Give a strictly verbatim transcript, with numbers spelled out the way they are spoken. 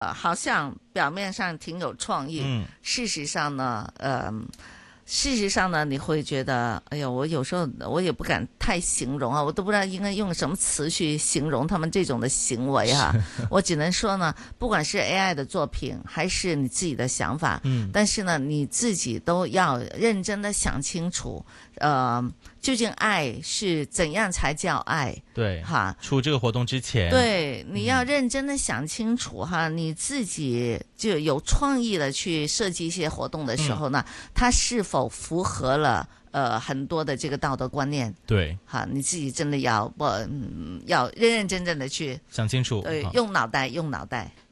呃，好像表面上挺有創意， 嗯， 事實上呢，呃，事實上呢，你會覺得，哎呦，我有時候我也不敢太形容啊，我都不知道應該用什麼詞去形容他們這種的行為哈、啊。我只能說呢，不管是 A I 的作品，還是你自己的想法， 嗯， 但是呢，你自己都要認真的想清楚，呃，究竟愛是怎樣才叫愛？ 對， 哈， 出這個活動之前， 對，你要認真的想清楚哈，嗯、你自己就有創意的去設計一些活動的時候呢，嗯、它是否符合了呃很多的這個道德觀念？ 對， 哈，你自己真的要不、嗯、要認認真真的去想清楚， 對，用腦袋，用腦袋。